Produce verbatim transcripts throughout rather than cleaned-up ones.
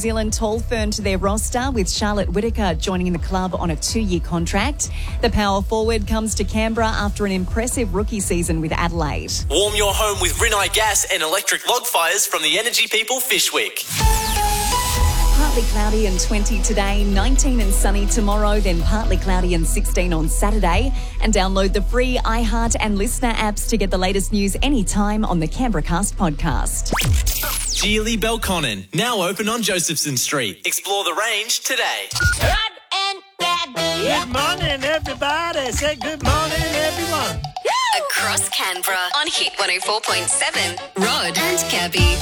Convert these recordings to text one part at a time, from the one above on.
Zealand tall firm to their roster, with Charlotte Whittaker joining the club on a two-year contract. The power forward comes to Canberra after an impressive rookie season with Adelaide. Warm your home with Rinnai Gas and electric log fires from the Energy People Fishwick. Partly cloudy and twenty today, nineteen and sunny tomorrow, then partly cloudy and sixteen on Saturday. And download the free iHeart and Listener apps to get the latest news anytime on the Canberra Cast podcast. Geely Belconnen, now open on Josephson Street. Explore the range today. Rod and Gabby. Good morning, everybody. Say good morning, everyone. Across Canberra on Hit one oh four point seven. Rod and Gabby.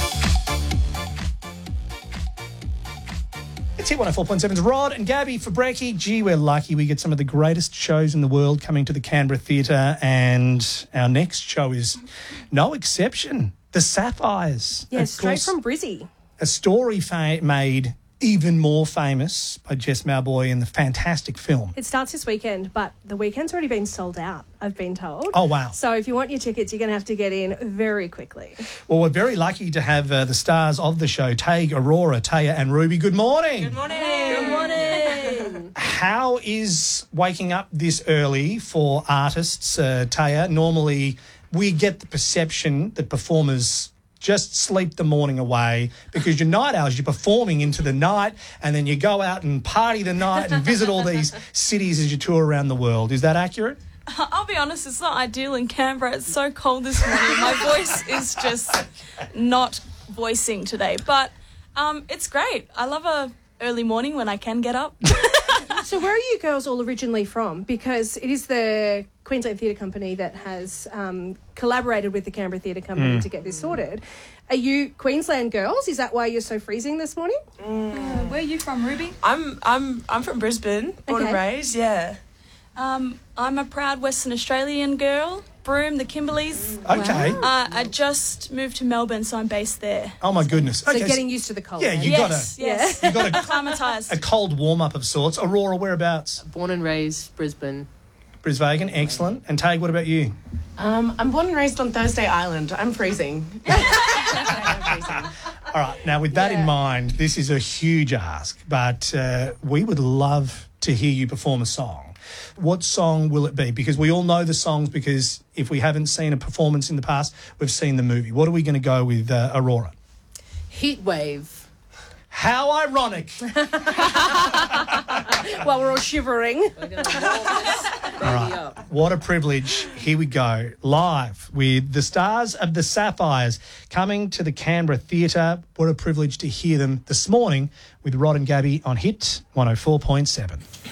It's Hit one oh four point seven's Rod and Gabby for brekkie. Gee, we're lucky. We get some of the greatest shows in the world coming to the Canberra Theatre, and our next show is no exception. The Sapphires. Yeah, Of straight course, from Brizzy. a story fa- made even more famous by Jess Mauboy in the fantastic film. It starts this weekend, but the weekend's already been sold out, I've been told. Oh, wow. So if you want your tickets, you're going to have to get in very quickly. Well, we're very lucky to have uh, the stars of the show, Tague, Aurora, Taya and Ruby. Good morning. Good morning. Good morning. How is waking up this early for artists, uh, Taya? Normally, we get the perception that performers just sleep the morning away because you're night owls, you're performing into the night, and then you go out and party the night and visit all these cities as you tour around the world. Is that accurate? I'll be honest, it's not ideal in Canberra. It's so cold this morning. My voice is just not voicing today. But um, it's great. I love a early morning when I can get up. So where are you girls all originally from? Because it is the Queensland Theatre Company that has um, collaborated with the Canberra Theatre Company Mm. to get this sorted. Are you Queensland girls? Is that why you're so freezing this morning? Uh, where are you from, Ruby? I'm I'm I'm from Brisbane, born and Okay. raised. Yeah. Um, I'm a proud Western Australian girl. Broome, the Kimberleys. Okay. Uh, I just moved to Melbourne, so I'm based there. Oh, my goodness. So Okay, getting used to the cold. yeah, then. you yes, got a yes. you got a, Acclimatised. a cold warm-up of sorts. Aurora, whereabouts? Born and raised Brisbane. Brisbane, excellent. And Tague, what about you? Um, I'm born and raised on Thursday Island. I'm freezing. I'm freezing. All right, now with that in Yeah. mind, this is a huge ask, but uh, we would love to hear you perform a song. What song will it be? Because we all know the songs, because if we haven't seen a performance in the past, we've seen the movie. What are we going to go with, uh, Aurora? Heat wave. How ironic. While we're all shivering. We're going to warm this baby All right, up. what a privilege. Here we go, live with the stars of the Sapphires coming to the Canberra Theatre. What a privilege to hear them this morning with Rod and Gabby on Hit one oh four point seven.